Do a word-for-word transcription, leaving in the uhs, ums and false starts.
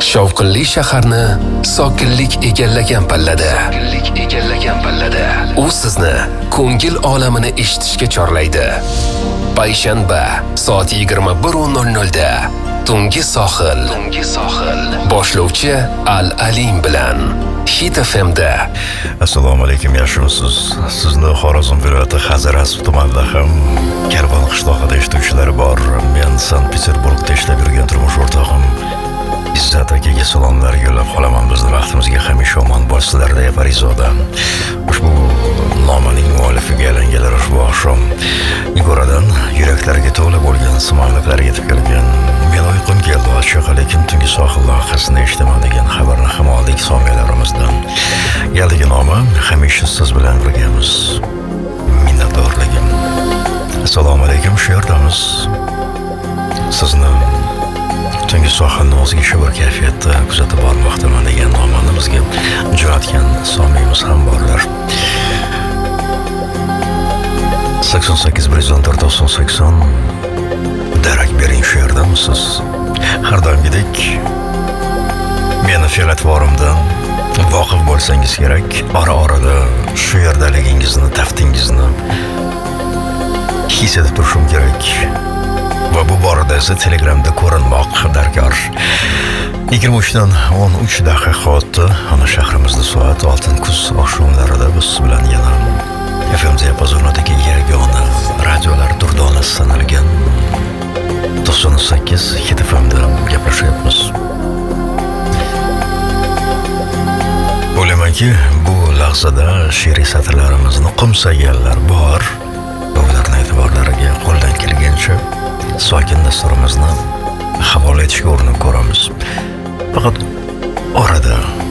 Shovqinli shaharni sokinlik egallagan pallada. egallagan pallada. U sizni ko'ngil olamini eshitishga chorlaydi. Payshanba soat yigirma bir nol nol da Tungi sohil. Tungi sohil. Boshlovchi Al-Alim bilan Hit F M da. Assalomu alaykum, yaxshimisiz? Sizni Xorazm viloyati Hazarasp tumanida ham Karvon qishlog'ida eshituvchilari bor. Men Sankt-Peterburgda ishlab yurgan turmush o'rtog'im Izzat akaga salomlar yo'llab qolaman. Bizni vaqtimizga hamisha omon bo'lsinlar deb Farizoda. Ushbu nomaning muallifiga aylanganlar ushbu oqshom Igoradan yuraklarga to'la bo'lgan simonliqlar yetib kelgan. Men uyqum keldi ochiq, lekin tungi sohil loyihasini eshitaman degan xabarni ham oldik somiyalarimizdan. Yaldagi nomi hamisha siz bilan birgamiz. Minnatdorligim. Assalomu alaykum, shu yerdamiz. Sizni tungi sohilni o'zgacha bir kayfiyatda kuzatib bormoqdaman degan nomani bizga jo'natgan somiyimiz ham borlar. sakson sakkiz bir yuz o'n to'rt to'qson sakson darak bering, shu yerdamisiz? Har doimgidek meni fe'l-atvorimdan voqif bo'lsangiz kerak. Ora-orada shu yerdaligingizni, taftingizni his etib turishim kerak. Va bu borada esa Telegramda ko'rinmoq darkor. yigirma uchdan o'n uch daqiqa o'tdi. Ana shahrimizda soat oltin kuz oqshomlarida biz bilan yana F M diapazonidagi yagona radiolar durdonasi sanalgan to'qson sakkiz Hit F M da gaplashyapmiz. O'ylaymanki, bu lahzada she'riy satrlarimizni qo'msaganlar bor. Ularning e'tiborlariga qo'ldan kelgancha sokin dasturimizni havola etishga urinib ko'ramiz. Faqat orada